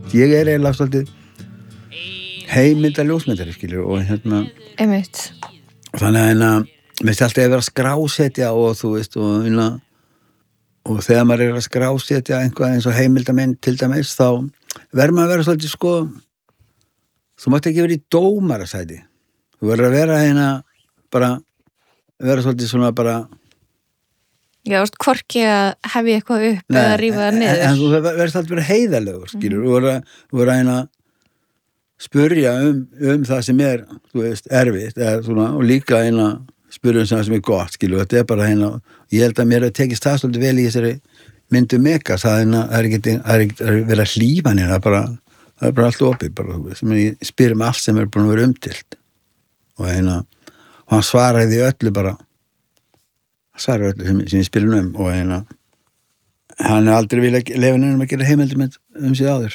ég eiginlega svolítið heimilda ljósmyndari, skilur, og Einmitt. þannig að mér finnst alltaf að vera að skrásetja og þú veist, og þegar maður að skrásetja einhvað eins og heimildamenn til dæmis, þá verður maður að vera svolítið, sko, þú mátt ekki vera í dómarasæti, þú verður að vera bara, vera svolítið svona bara. Já, hvorki að hefja eitthvað upp eða rífa það niður. En þú verður alltaf vera heiðarlegur, skilur, þú verður að spurja það sem þú veist, erfitt, svona, og líka spurja það sem gott, skilur, þetta bara ég held að mér tekist það svolítið vel í þessari myndu Megas, það er ekki verið að hlífa hann, það er bara allt opið, bara, sem ég spyr allt sem búin að vera umtilt, og hann svaraði öllu bara, svaraði öllu sem ég spyr og hann aldrei vilja lefa nefnum að gera heimildum sig áður.